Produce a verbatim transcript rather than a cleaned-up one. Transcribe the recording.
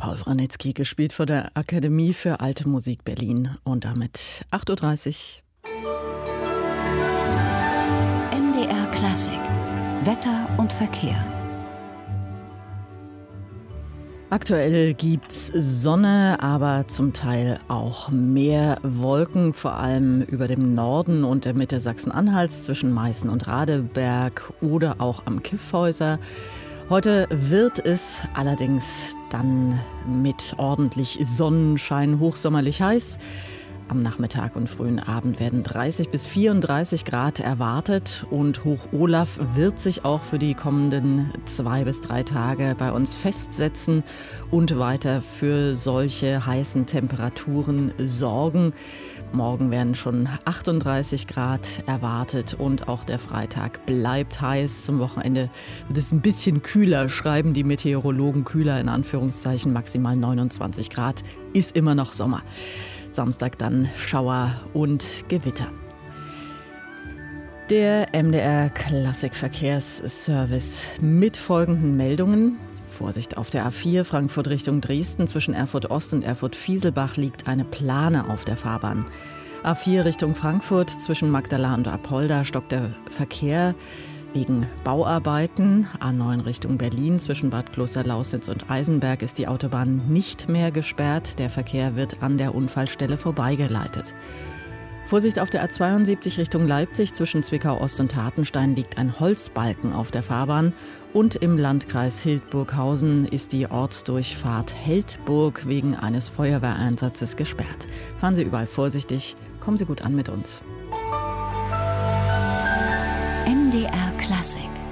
Paul Wranitzky, gespielt von der Akademie für Alte Musik Berlin. Und damit acht Uhr dreißig. M D R Klassik. Wetter und Verkehr. Aktuell gibt's Sonne, aber zum Teil auch mehr Wolken, vor allem über dem Norden und der Mitte Sachsen-Anhalts zwischen Meißen und Radeberg oder auch am Kyffhäuser. Heute wird es allerdings dann mit ordentlich Sonnenschein hochsommerlich heiß. Am Nachmittag und frühen Abend werden dreißig bis vierunddreißig Grad erwartet und Hoch-Olaf wird sich auch für die kommenden zwei bis drei Tage bei uns festsetzen und weiter für solche heißen Temperaturen sorgen. Morgen werden schon achtunddreißig Grad erwartet und auch der Freitag bleibt heiß. Zum Wochenende wird es ein bisschen kühler, schreiben die Meteorologen, kühler in Anführungszeichen, maximal neunundzwanzig Grad, ist immer noch Sommer. Samstag dann Schauer und Gewitter. Der M D R Klassikverkehrsservice mit folgenden Meldungen. Vorsicht auf der A vier Frankfurt Richtung Dresden. Zwischen Erfurt Ost und Erfurt Fieselbach liegt eine Plane auf der Fahrbahn. A vier Richtung Frankfurt zwischen Magdala und Apolda stockt der Verkehr wegen Bauarbeiten. A neun Richtung Berlin zwischen Bad Klosterlausitz und Eisenberg ist die Autobahn nicht mehr gesperrt. Der Verkehr wird an der Unfallstelle vorbeigeleitet. Vorsicht auf der A zweiundsiebzig Richtung Leipzig zwischen Zwickau Ost und Hartenstein liegt ein Holzbalken auf der Fahrbahn. Und im Landkreis Hildburghausen ist die Ortsdurchfahrt Heldburg wegen eines Feuerwehreinsatzes gesperrt. Fahren Sie überall vorsichtig, kommen Sie gut an mit uns. M D R Klassik.